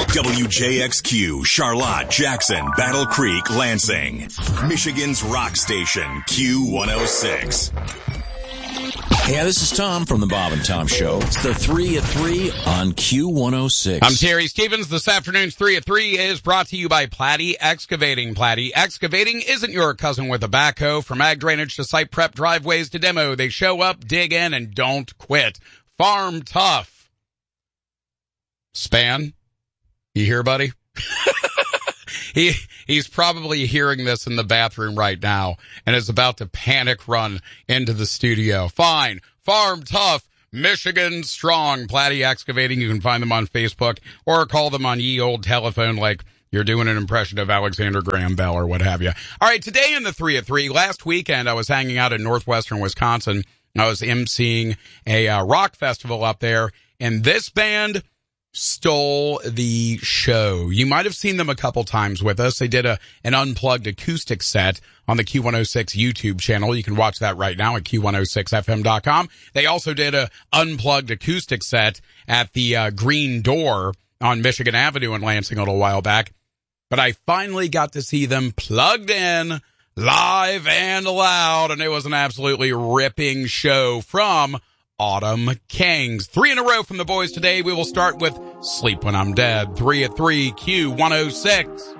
WJXQ, Charlotte, Jackson, Battle Creek, Lansing. Michigan's rock station, Q106. Yeah, this is Tom from the Bob and Tom Show. It's the 3 at 3 on Q106. I'm Terry Stevens. This afternoon's 3 at 3 is brought to you by Platte Excavating. Platte Excavating isn't your cousin with a backhoe. From ag drainage to site prep, driveways to demo, they show up, dig in, and don't quit. Farm tough. Span, you here, buddy? He's probably hearing this in the bathroom right now and is about to panic run into the studio. Fine. Farm tough. Michigan strong. Platte Excavating. You can find them on Facebook or call them on ye old telephone like you're doing an impression of Alexander Graham Bell or what have you. All right. Today in the 3 at 3, last weekend I was hanging out in northwestern Wisconsin. I was emceeing a rock festival up there, and this band stole the show. You might have seen them a couple times with us. They did an unplugged acoustic set on the Q106 YouTube channel. You can watch that right now at Q106FM.com. They also did a unplugged acoustic set at the Green Door on Michigan Avenue in Lansing a little while back. But I finally got to see them plugged in, live and loud, and it was an absolutely ripping show from Autumn Kings. 3 in a row from the boys today. We will start with Sleep When I'm Dead. 3 at 3, Q106.